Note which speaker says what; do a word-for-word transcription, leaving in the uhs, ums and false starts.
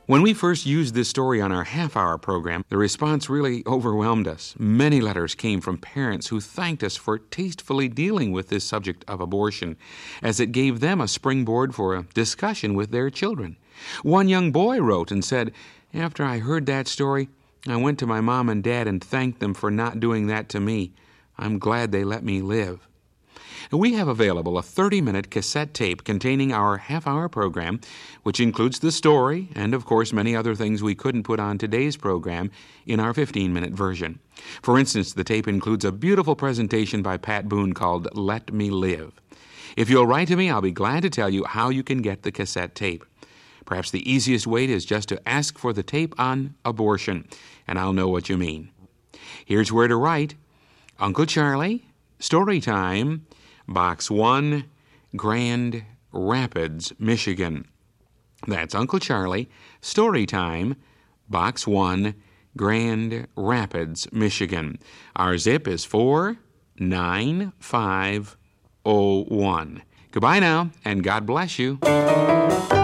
Speaker 1: When we first used this story on our half-hour program, the response really overwhelmed us. Many letters came from parents who thanked us for tastefully dealing with this subject of abortion, as it gave them a springboard for a discussion with their children. One young boy wrote and said, "After I heard that story, I went to my mom and dad and thanked them for not doing that to me. I'm glad they let me live." We have available a thirty-minute cassette tape containing our half-hour program, which includes the story and, of course, many other things we couldn't put on today's program in our fifteen-minute version. For instance, the tape includes a beautiful presentation by Pat Boone called Let Me Live. If you'll write to me, I'll be glad to tell you how you can get the cassette tape. Perhaps the easiest way is just to ask for the tape on abortion, and I'll know what you mean. Here's where to write. Uncle Charlie, Story Time, Box one, Grand Rapids, Michigan. That's Uncle Charlie, Story Time, Box one, Grand Rapids, Michigan. Our zip is four nine five oh one. Goodbye now, and God bless you.